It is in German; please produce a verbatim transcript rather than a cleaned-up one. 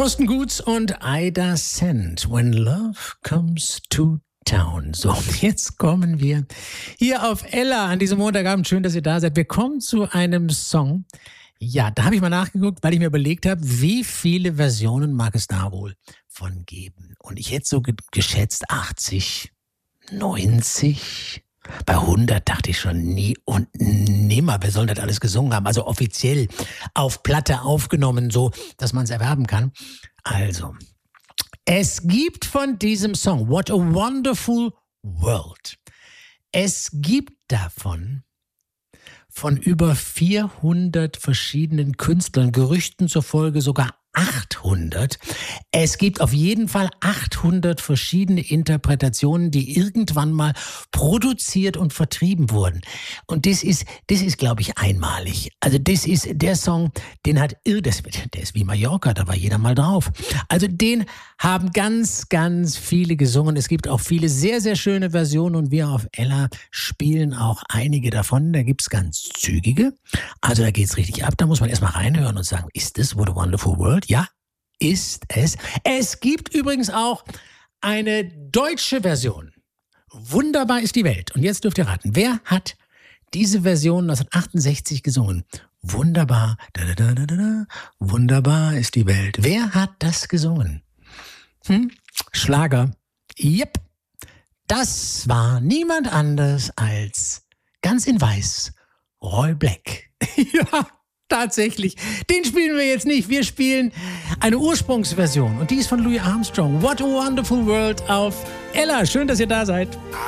Thorsten Gutz und Ida Cent, When Love Comes to Town. So, jetzt kommen wir hier auf Ella an diesem Montagabend. Schön, dass ihr da seid. Wir kommen zu einem Song. Ja, da habe ich mal nachgeguckt, weil ich mir überlegt habe, wie viele Versionen mag es da wohl von geben. Und ich hätte so ge- geschätzt achtzig, neunzig. Bei hundert dachte ich schon nie und nimmer, wer soll das alles gesungen haben? Also offiziell auf Platte aufgenommen, so dass man es erwerben kann. Also, es gibt von diesem Song What a Wonderful World. Es gibt davon von über vierhundert verschiedenen Künstlern, Gerüchten zufolge sogar achthundert. Es gibt auf jeden Fall achthundert verschiedene Interpretationen, die irgendwann mal produziert und vertrieben wurden. Und das ist, das ist, glaube ich, einmalig. Also das ist der Song, den hat, das, der ist wie Mallorca, da war jeder mal drauf. Also den haben ganz, ganz viele gesungen. Es gibt auch viele sehr, sehr schöne Versionen und wir auf Ella spielen auch einige davon. Da gibt's ganz zügige. Also da geht's richtig ab. Da muss man erstmal reinhören und sagen, ist das What a Wonderful World? Ja, ist es. Es gibt übrigens auch eine deutsche Version. Wunderbar ist die Welt. Und jetzt dürft ihr raten, wer hat diese Version neunzehnhundertachtundsechzig gesungen? Wunderbar, da, da, da, da, da, wunderbar ist die Welt. Wer hat das gesungen? Hm? Schlager. Yep. Das war niemand anders als ganz in weiß Roy Black. Ja. Tatsächlich. Den spielen wir jetzt nicht. Wir spielen eine Ursprungsversion und die ist von Louis Armstrong. What a Wonderful World auf Ella. Schön, dass ihr da seid.